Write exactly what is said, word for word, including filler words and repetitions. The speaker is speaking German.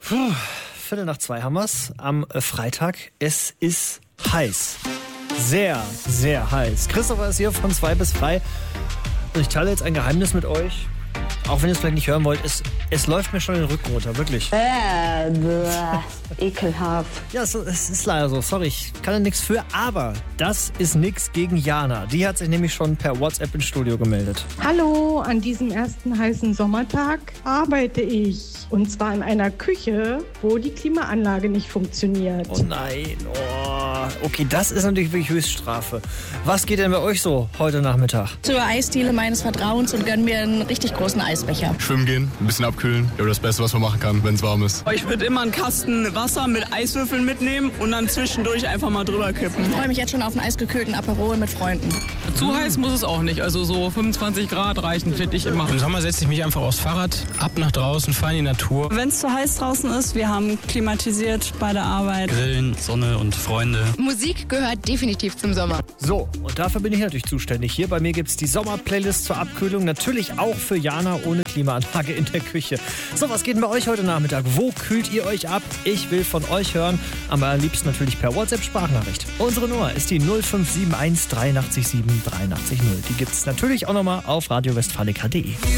Puh, Viertel nach zwei haben wir's am Freitag. Es ist heiß. Sehr, sehr heiß. Christopher ist hier von zwei bis frei. Und ich teile jetzt ein Geheimnis mit euch. Auch wenn ihr es vielleicht nicht hören wollt, es, es läuft mir schon den Rücken runter, wirklich. Äh, bäh, ekelhaft. Ja, es, es ist leider so, sorry, ich kann da nichts für, aber das ist nichts gegen Jana. Die hat sich nämlich schon per WhatsApp ins Studio gemeldet. Hallo, an diesem ersten heißen Sommertag arbeite ich. Und zwar in einer Küche, wo die Klimaanlage nicht funktioniert. Oh nein, oh. Okay, das ist natürlich wirklich Höchststrafe. Was geht denn bei euch so heute Nachmittag? Zur Eisdiele meines Vertrauens und gönn mir einen richtig großen Eisbecher. Schwimmen gehen, ein bisschen abkühlen. Ja, das Beste, was man machen kann, wenn es warm ist. Ich würde immer einen Kasten Wasser mit Eiswürfeln mitnehmen und dann zwischendurch einfach mal drüber kippen. Ich freue mich jetzt schon auf einen eisgekühlten Aperol mit Freunden. Zu heiß muss es auch nicht. Also so fünfundzwanzig Grad reichen, finde ich immer. Im Sommer setze ich mich einfach aufs Fahrrad, ab nach draußen, fahre in die Natur. Wenn es zu heiß draußen ist, wir haben klimatisiert bei der Arbeit. Grillen, Sonne und Freunde. Musik gehört definitiv zum Sommer. So, und dafür bin ich natürlich zuständig. Hier bei mir gibt es die Sommerplaylist zur Abkühlung. Natürlich auch für Jana ohne Klimaanlage in der Küche. So, was geht denn bei euch heute Nachmittag? Wo kühlt ihr euch ab? Ich will von euch hören. Am liebsten natürlich per WhatsApp-Sprachnachricht. Unsere Nummer ist die null fünf sieben eins drei acht sieben drei acht null. Die gibt es natürlich auch nochmal auf radio westfalica punkt de.